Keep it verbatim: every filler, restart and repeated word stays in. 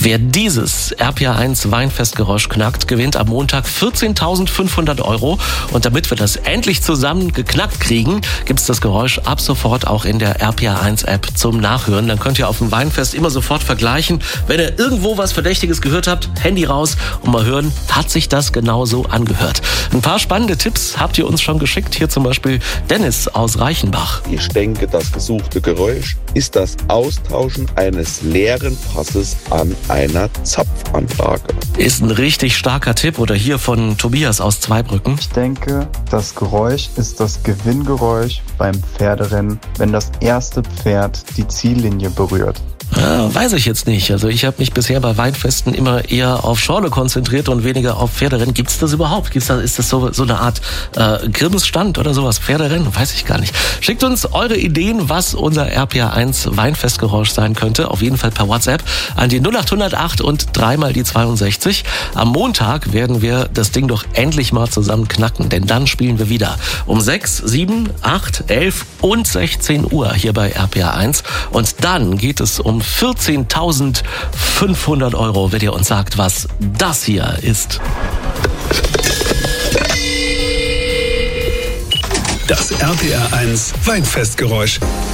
Wer dieses R P R eins Weinfestgeräusch knackt, gewinnt am Montag vierzehntausendfünfhundert Euro. Und damit wir das endlich zusammen geknackt kriegen, gibt es das Geräusch ab sofort auch in der R P R eins App zum Nachhören. Dann könnt ihr auf dem Weinfest immer sofort vergleichen. Wenn ihr irgendwo was Verdächtiges gehört habt, Handy raus und mal hören, hat sich das genauso angehört. Ein paar spannende Tipps habt ihr uns schon geschickt. Hier zum Beispiel Dennis aus Reichenbach. Ich denke, das gesuchte Geräusch ist das Austauschen eines leeren Fasses an einer Zapfanlage. Ist ein richtig starker Tipp. Oder hier von Tobias aus Zweibrücken. Ich denke, das Geräusch ist das Gewinngeräusch beim Pferderennen, wenn das erste Pferd die Ziellinie berührt. Ja, weiß ich jetzt nicht. Also ich habe mich bisher bei Weinfesten immer eher auf Schorle konzentriert und weniger auf Pferderennen. Gibt's das überhaupt? Gibt's da, ist das so, so eine Art äh, Grimmsstand oder sowas? Pferderennen? Weiß ich gar nicht. Schickt uns eure Ideen, was unser R P R eins Weinfestgeräusch sein könnte. Auf jeden Fall per WhatsApp an die null acht null acht und dreimal die zweiundsechzig. Am Montag werden wir das Ding doch endlich mal zusammen knacken, denn dann spielen wir wieder um sechs, sieben, acht, elf und sechzehn Uhr hier bei R P R eins. Und dann geht es um vierzehntausendfünfhundert Euro, wenn ihr uns sagt, was das hier ist. Das R P R eins Weinfestgeräusch.